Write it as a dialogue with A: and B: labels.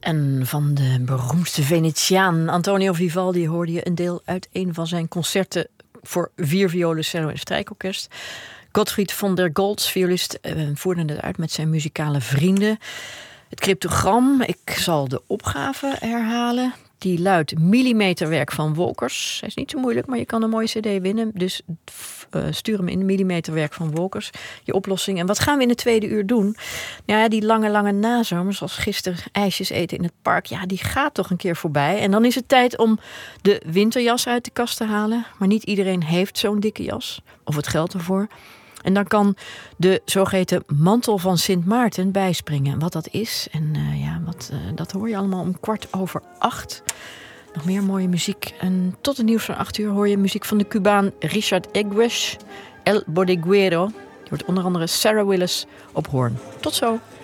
A: En van de beroemdste Venetiaan Antonio Vivaldi hoorde je een deel uit een van zijn concerten voor 4 violen, cello en strijkorkest. Gottfried von der Goltz, violist, voerde het uit met zijn muzikale vrienden. Het cryptogram, ik zal de opgave herhalen. Die luidt millimeterwerk van Wolkers. Hij is niet zo moeilijk, maar je kan een mooie cd winnen. Dus stuur hem in, millimeterwerk van Wolkers. Je oplossing. En wat gaan we in het tweede uur doen? Ja, die lange nazomer, zoals gisteren ijsjes eten in het park. Ja, die gaat toch een keer voorbij. En dan is het tijd om de winterjas uit de kast te halen. Maar niet iedereen heeft zo'n dikke jas. Of het geld ervoor. En dan kan de zogeheten mantel van Sint Maarten bijspringen. Wat dat is en dat hoor je allemaal om 7:15. Nog meer mooie muziek. En tot het nieuws van 8 uur hoor je muziek van de Cubaan Richard Egues, El Bodeguero. Je hoort onder andere Sarah Willis op hoorn. Tot zo.